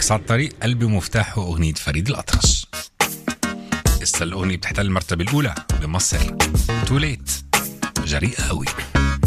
اكس على الطريق، قلبي ومفتاحه، اغنيه فريد الأطرش. لسه الاغنيه بتحتل المرتبه الاولى بمصر. تو ليت، جريئه قوي.